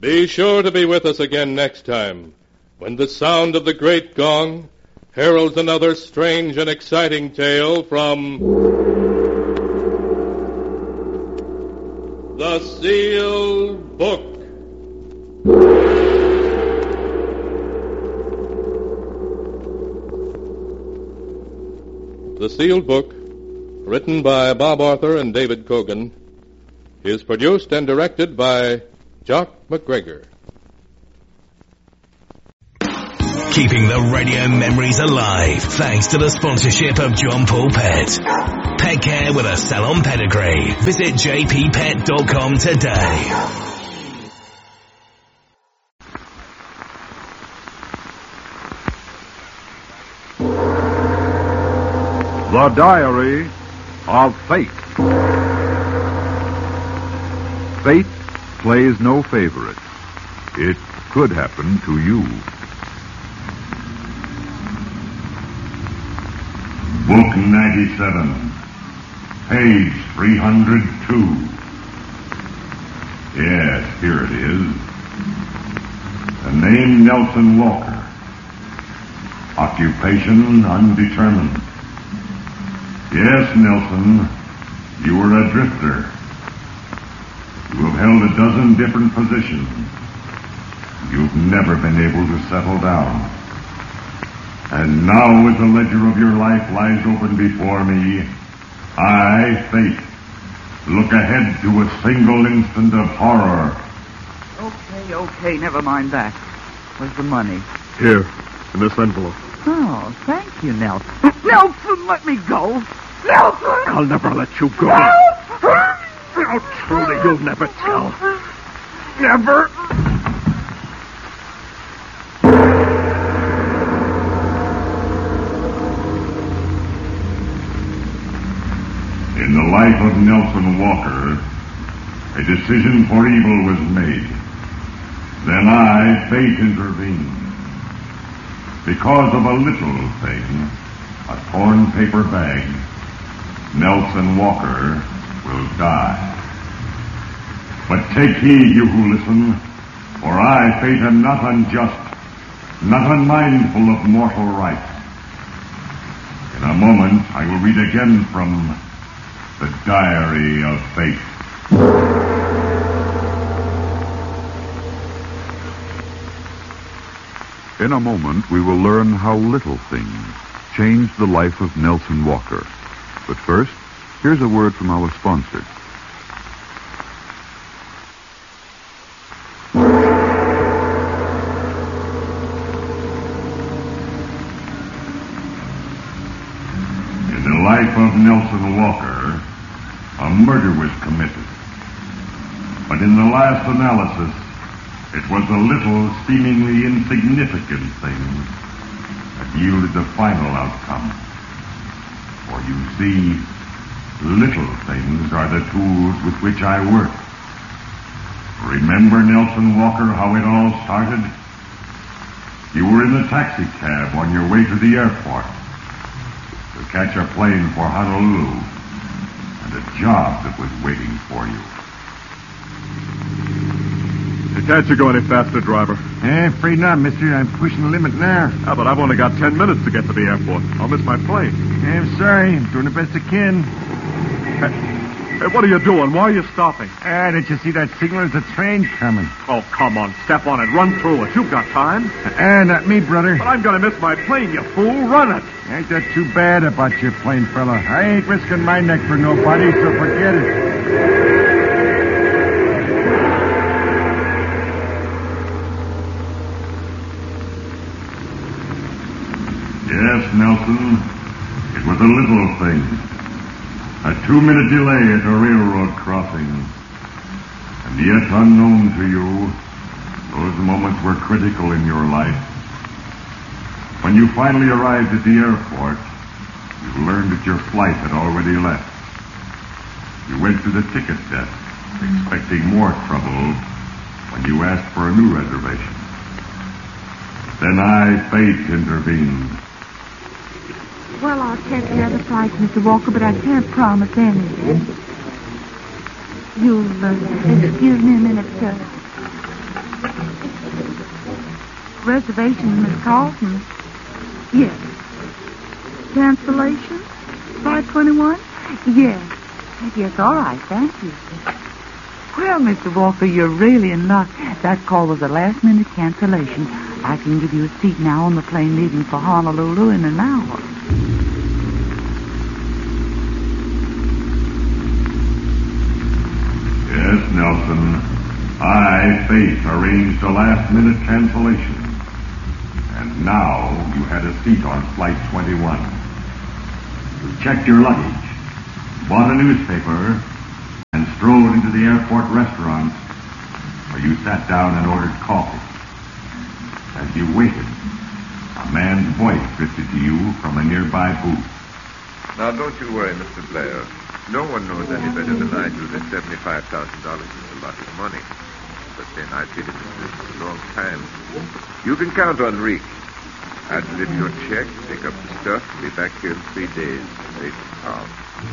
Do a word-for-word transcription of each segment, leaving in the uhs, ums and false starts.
Be sure to be with us again next time, when the sound of the great gong heralds another strange and exciting tale from The Sealed Book. The Sealed Book, written by Bob Arthur and David Cogan, is produced and directed by Jock McGregor. Keeping the radio memories alive thanks to the sponsorship of John Paul Pet. Pet care with a salon pedigree. Visit j p pet dot com today. The Diary of Fate. Fate plays no favorite. It could happen to you. Book ninety-seven, page three hundred two. Yes, here it is. The name Nelson Walker. Occupation undetermined. Yes, Nelson, you were a drifter. You have held a dozen different positions. You've never been able to settle down. And now, as the ledger of your life lies open before me, I, Fate, look ahead to a single instant of horror. Okay, okay, never mind that. Where's the money? Here, in this envelope. Oh, thank you, Nelson. Nelson, let me go. Nelson! I'll never let you go. Nelson! Now, truly, you'll never tell. Never. In the life of Nelson Walker, a decision for evil was made. Then I, Fate, intervened. Because of a little thing, a torn paper bag, Nelson Walker will die. But take heed, you who listen, for I, Fate, am not unjust, not unmindful of mortal rights. In a moment, I will read again from The Diary of Fate. In a moment, we will learn how little things changed the life of Nelson Walker. But first, here's a word from our sponsors. In the life of Nelson Walker, a murder was committed. But in the last analysis, it was a little, seemingly insignificant thing that yielded the final outcome. For you see, little things are the tools with which I work. Remember, Nelson Walker, how it all started? You were in a taxi cab on your way to the airport to catch a plane for Honolulu and a job that was waiting for you. Can't you go any faster, driver? Eh, afraid not, mister. I'm pushing the limit now. Ah, but I've only got ten minutes to get to the airport. I'll miss my plane. Eh, I'm sorry. I'm doing the best I can. Hey, hey, what are you doing? Why are you stopping? Ah, didn't you see that signal? There's a train coming. Oh, come on. Step on it. Run through it. You've got time. Ah, not me, brother. But I'm going to miss my plane, you fool. Run it. Ain't that too bad about your plane, fella? I ain't risking my neck for nobody, so forget it. Yes, Nelson, it was a little thing. A two-minute delay at a railroad crossing. And yet, unknown to you, those moments were critical in your life. When you finally arrived at the airport, you learned that your flight had already left. You went to the ticket desk, expecting more trouble when you asked for a new reservation. Then I, Fate, intervened. Well, I'll check the other flights, Mister Walker, but I can't promise anything. You'll uh, excuse me a minute, sir. reservations, Miss Carlton. Yes. Cancellation? five twenty-one? Yes. Yes, all right, thank you. Well, Mister Walker, you're really in luck. That call was a last-minute cancellation. I can give you a seat now on the plane leaving for Honolulu in an hour. Yes, Nelson. I, Faith, arranged a last-minute cancellation. And now you had a seat on Flight twenty-one. You checked your luggage, bought a newspaper, and strolled into the airport restaurant where you sat down and ordered coffee. As you waited, a man's voice drifted to you from a nearby booth. Now, don't you worry, Mister Blair. No one knows any better than I do that seventy-five thousand dollars is a lot of money. But then I've been in this business a long time. You can count on Rick. I'll deliver your check, pick up the stuff, and be back here in three days. Safe and sound.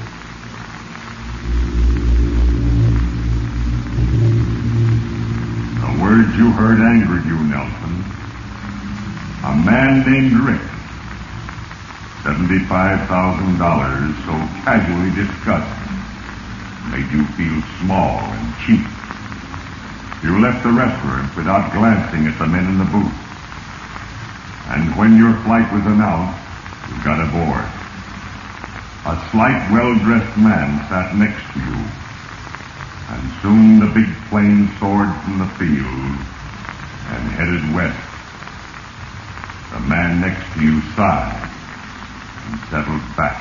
The words you heard angered you, Nelson. A man named Rick. seventy-five thousand dollars so casually discussed made you feel small and cheap. You left the restaurant without glancing at the men in the booth. And when your flight was announced, you got aboard. A slight, well-dressed man sat next to you. And soon the big plane soared from the field and headed west. The man next to you sighed and settled back.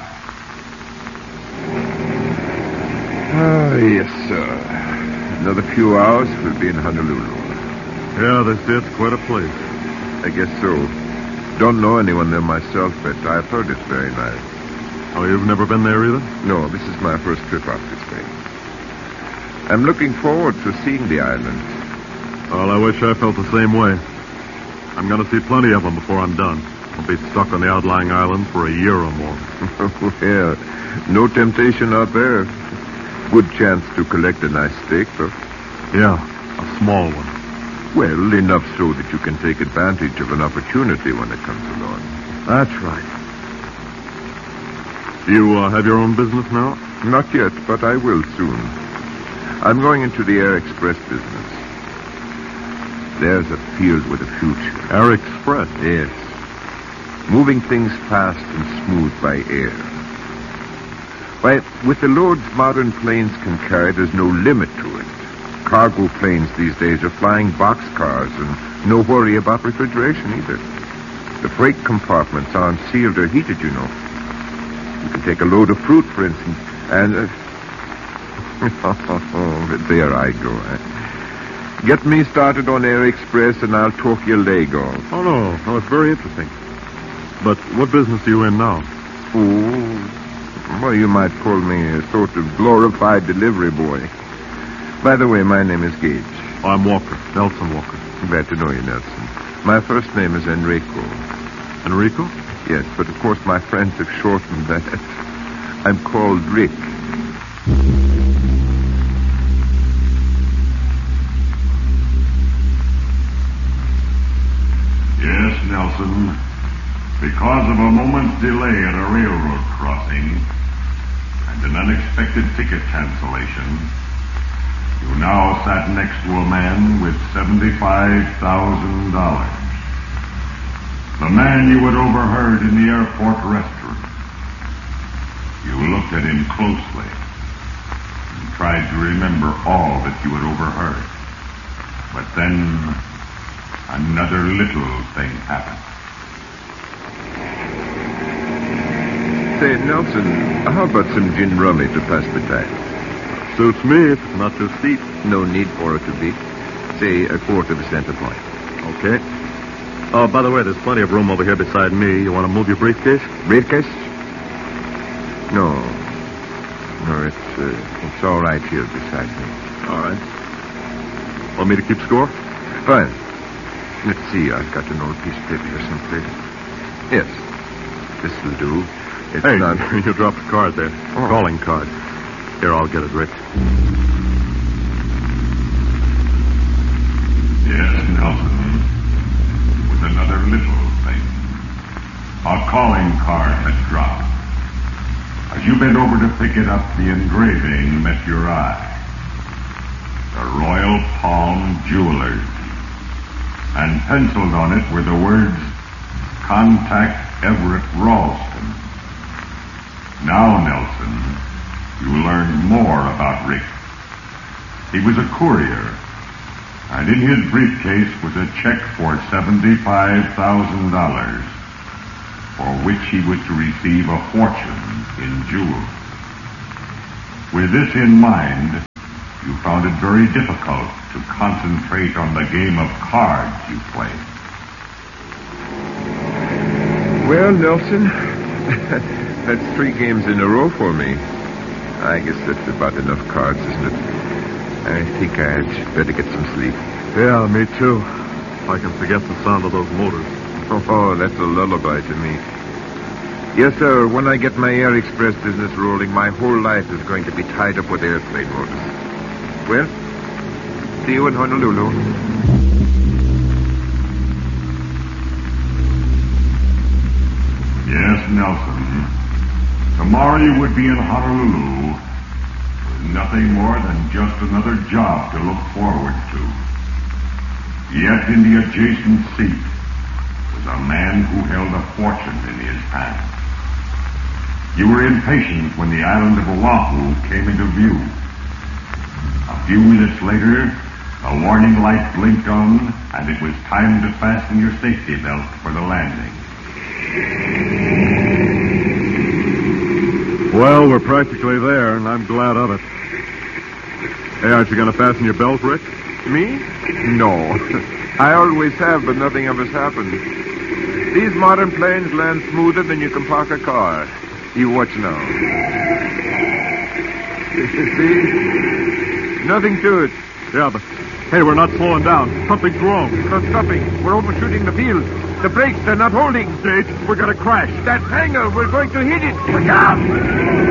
Ah, yes, sir. Another few hours, we'll be in Honolulu. Yeah, they say it's quite a place. I guess so. Don't know anyone there myself, but I've heard it's very nice. Oh, you've never been there either? No, this is my first trip out this way. I'm looking forward to seeing the island. Well, I wish I felt the same way. I'm going to see plenty of them before I'm done. I'll be stuck on the outlying island for a year or more. Yeah, no temptation out there. Good chance to collect a nice steak, though. Yeah, a small one. Well, enough so that you can take advantage of an opportunity when it comes along. That's right. Do you uh, have your own business now? Not yet, but I will soon. I'm going into the Air Express business. There's a field with a future. Air Express? Yes. Moving things fast and smooth by air. Why, with the loads modern planes can carry, there's no limit to it. Cargo planes these days are flying boxcars and no worry about refrigeration either. The freight compartments aren't sealed or heated, you know. You can take a load of fruit, for instance, and... Uh... oh, there I go. Eh? Get me started on Air Express and I'll talk your leg off. Oh, no. No, it's very interesting. But what business are you in now? Oh, well, you might call me a sort of glorified delivery boy. By the way, my name is Gage. Oh, I'm Walker, Nelson Walker. Glad to know you, Nelson. My first name is Enrico. Enrico? Yes, but of course my friends have shortened that. I'm called Rick. Yes, Nelson. Because of a moment's delay at a railroad crossing and an unexpected ticket cancellation, you now sat next to a man with seventy-five thousand dollars. The man you had overheard in the airport restaurant. You looked at him closely and tried to remember all that you had overheard. But then another little thing happened. Say, Nelson, how about some gin rummy to pass the time? Suits me if it's not too steep. No need for it to be. Say a quarter of a cent a point. Okay. Oh, by the way, there's plenty of room over here beside me. You want to move your briefcase? Briefcase? No. No, it's, uh, it's all right here beside me. All right. Want me to keep score? Fine. Let's see, I've got an old piece of paper here someplace. Yes. This will do. It's hey, not... you dropped a card there. Oh. Calling card. Here, I'll get it, Rick. Yes, Nelson. With calling card had dropped. As you bent over to pick it up, the engraving met your eye. The Royal Palm Jewelers. And penciled on it were the words, Contact Everett Ralston. Now, Nelson, you learned more about Rick. He was a courier, and in his briefcase was a check for seventy-five thousand dollars, for which he was to receive a fortune in jewels. With this in mind, you found it very difficult to concentrate on the game of cards you played. Well, Nelson, that's three games in a row for me. I guess that's about enough cards, isn't it? I think I'd better get some sleep. Yeah, me too. I can forget the sound of those motors. Oh, that's a lullaby to me. Yes, sir. When I get my Air Express business rolling, my whole life is going to be tied up with airplane motors. Well, see you in Honolulu. Yes, Nelson. Tomorrow you would be in Honolulu with nothing more than just another job to look forward to. Yet in the adjacent seat was a man who held a fortune in his hand. You were impatient when the island of Oahu came into view. A few minutes later, a warning light blinked on, and it was time to fasten your safety belt for the landing. Well, we're practically there, and I'm glad of it. Hey, aren't you going to fasten your belt, Rick? Me? No. I always have, but nothing ever's happened. These modern planes land smoother than you can park a car. You watch now. See? Nothing to it. Yeah, but hey, we're not slowing down. Something's wrong. We're not stopping. We're overshooting the field. The brakes, they're not holding. Stage, we're going to crash. That hangar, we're going to hit it. Look out!